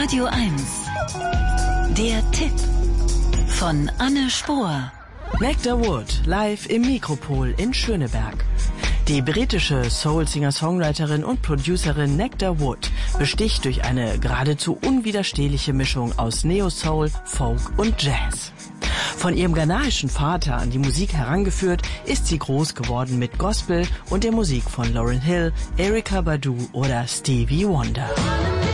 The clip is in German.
Radio 1. Der Tipp von Anne Spohr. Nectar Wood live im Mikropol in Schöneberg. Die britische Soul-Singer-Songwriterin und Producerin Nectar Wood besticht durch eine geradezu unwiderstehliche Mischung aus Neo-Soul, Folk und Jazz. Von ihrem ghanaischen Vater an die Musik herangeführt, ist sie groß geworden mit Gospel und der Musik von Lauryn Hill, Erykah Badu oder Stevie Wonder.